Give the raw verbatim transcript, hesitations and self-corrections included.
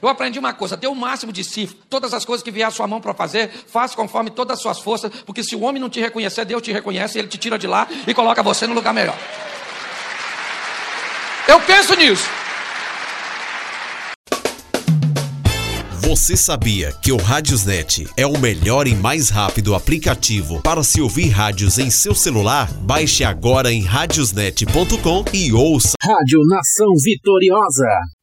Eu aprendi uma coisa, dê o máximo de si, todas as coisas que vier à sua mão para fazer, faça conforme todas as suas forças, porque se o homem não te reconhecer, Deus te reconhece, ele te tira de lá e coloca você no lugar melhor. Eu penso nisso. Você sabia que o Radiosnet é o melhor e mais rápido aplicativo para se ouvir rádios em seu celular? Baixe agora em radiosnet ponto com e ouça. Rádio Nação Vitoriosa.